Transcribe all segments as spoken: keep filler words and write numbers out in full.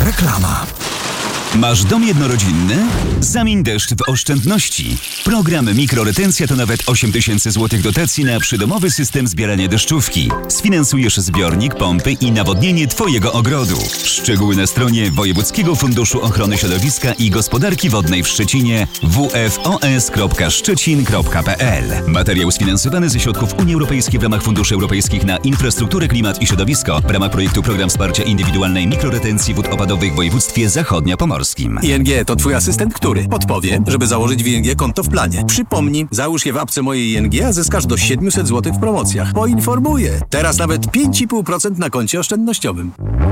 Reklama. Masz dom jednorodzinny? Zamień deszcz w oszczędności. Program Mikroretencja to nawet osiem tysięcy złotych dotacji na przydomowy system zbierania deszczówki. Sfinansujesz zbiornik, pompy i nawodnienie Twojego ogrodu. Szczegóły na stronie Wojewódzkiego Funduszu Ochrony Środowiska i Gospodarki Wodnej w Szczecinie w f o s kropka szczecin kropka p l. Materiał sfinansowany ze środków Unii Europejskiej w ramach Funduszy Europejskich na Infrastrukturę, Klimat i Środowisko w ramach projektu Program Wsparcia Indywidualnej Mikroretencji Wód Opadowych w województwie zachodniopomorskim. I N G to twój asystent, który podpowie, żeby założyć w I N G konto w planie. Przypomnij, załóż je w apce mojej I N G, a zyskasz do siedemset złotych w promocjach. Poinformuję. Teraz nawet pięć i pół procent na koncie oszczędnościowym.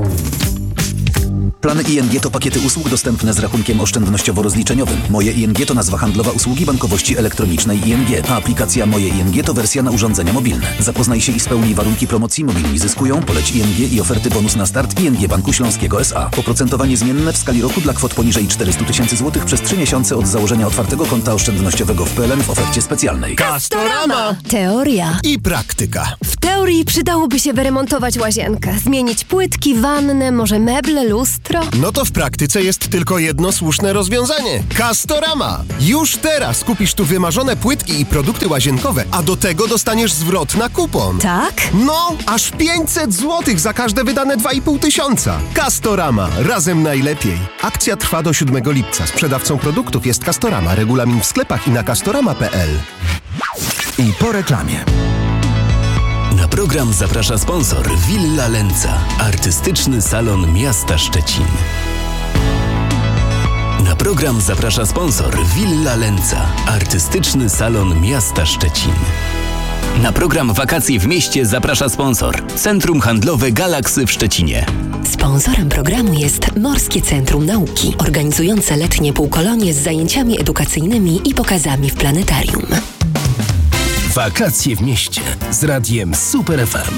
Plany I N G to pakiety usług dostępne z rachunkiem oszczędnościowo-rozliczeniowym. Moje I N G to nazwa handlowa usługi bankowości elektronicznej I N G, a aplikacja Moje I N G to wersja na urządzenia mobilne. Zapoznaj się i spełnij warunki promocji Mobilni Zyskują, poleć I N G i oferty bonus na start I N G Banku Śląskiego S A. Oprocentowanie zmienne w skali roku dla kwot poniżej czterysta tysięcy złotych przez trzy miesiące od założenia otwartego konta oszczędnościowego w P L N w ofercie specjalnej. Castorama! Teoria I praktyka. W teorii przydałoby się wyremontować łazienkę, zmienić płytki, wannę, może meble, lustro. No to w praktyce jest tylko jedno słuszne rozwiązanie. Castorama! Już teraz kupisz tu wymarzone płytki i produkty łazienkowe, a do tego dostaniesz zwrot na kupon. Tak? No, aż pięćset złotych za każde wydane dwa i pół tysiąca. Castorama. Razem najlepiej. Akcja trwa do siódmego lipca. Sprzedawcą produktów jest Castorama. Regulamin w sklepach i na castorama kropka p l. I po reklamie. Na program zaprasza sponsor Villa Lenca, artystyczny salon miasta Szczecin. Na program zaprasza sponsor Villa Lenca, artystyczny salon miasta Szczecin. Na program Wakacje w mieście zaprasza sponsor Centrum Handlowe Galaksy w Szczecinie. Sponsorem programu jest Morskie Centrum Nauki, organizujące letnie półkolonie z zajęciami edukacyjnymi i pokazami w planetarium. Wakacje w mieście z radiem Super F M.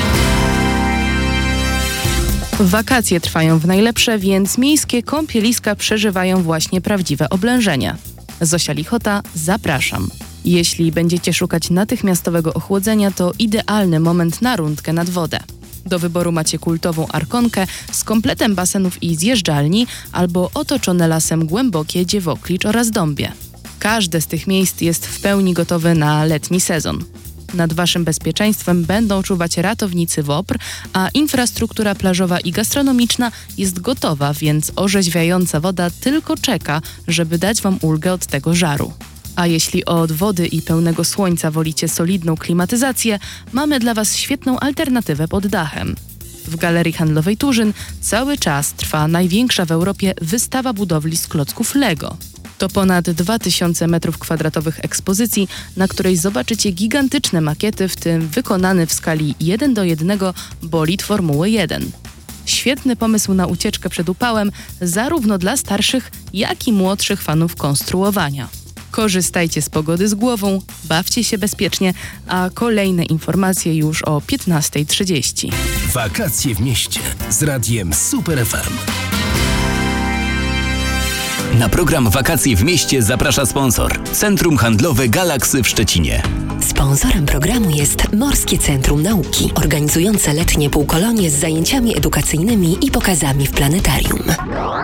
Wakacje trwają w najlepsze, więc miejskie kąpieliska przeżywają właśnie prawdziwe oblężenia. Zosia Lichota, zapraszam. Jeśli będziecie szukać natychmiastowego ochłodzenia, to idealny moment na rundkę nad wodę. Do wyboru macie kultową Arkonkę z kompletem basenów i zjeżdżalni albo otoczone lasem głębokie Dziewoklicz oraz Dąbie. Każde z tych miejsc jest w pełni gotowe na letni sezon. Nad waszym bezpieczeństwem będą czuwać ratownicy WOPR, a infrastruktura plażowa i gastronomiczna jest gotowa, więc orzeźwiająca woda tylko czeka, żeby dać wam ulgę od tego żaru. A jeśli od wody i pełnego słońca wolicie solidną klimatyzację, mamy dla was świetną alternatywę pod dachem. W Galerii Handlowej Turzyn cały czas trwa największa w Europie wystawa budowli z klocków Lego. To ponad dwa tysiące metrów kwadratowych ekspozycji, na której zobaczycie gigantyczne makiety, w tym wykonany w skali jeden do jednego bolid Formuły jeden. Świetny pomysł na ucieczkę przed upałem zarówno dla starszych, jak i młodszych fanów konstruowania. Korzystajcie z pogody z głową, bawcie się bezpiecznie, a kolejne informacje już o piętnasta trzydzieści. Wakacje w mieście z radiem Super F M. Na program Wakacje w mieście zaprasza sponsor Centrum Handlowe Galaksy w Szczecinie. Sponsorem programu jest Morskie Centrum Nauki, organizujące letnie półkolonie z zajęciami edukacyjnymi i pokazami w planetarium.